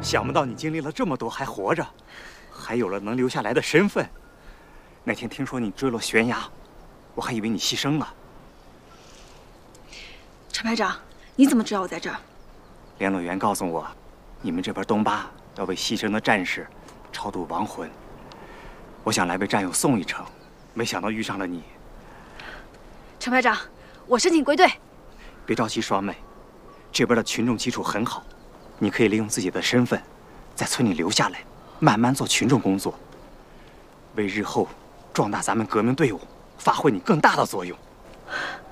想不到你经历了这么多还活着，还有了能留下来的身份。那天听说你坠落悬崖，我还以为你牺牲了。 陈排长，你怎么知道我在这儿？ 联络员告诉我，你们这边东巴要为牺牲的战士超度亡魂。我想来为战友送一程，没想到遇上了你。 陈排长，我申请归队。 别着急，双妹，这边的群众基础很好，你可以利用自己的身份，在村里留下来，慢慢做群众工作，为日后壮大咱们革命队伍发挥你更大的作用。